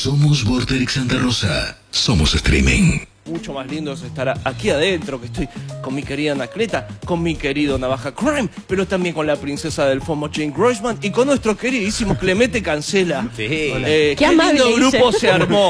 Somos Vorterix Santa Rosa. Somos streaming. Mucho más lindo es estar aquí adentro, que estoy con mi querida Anacleta, con mi querido Navaja Crime, pero también con la princesa del FOMO Jane Grossman y con nuestro queridísimo Clemente Cancela. Sí. Qué lindo grupo se armó.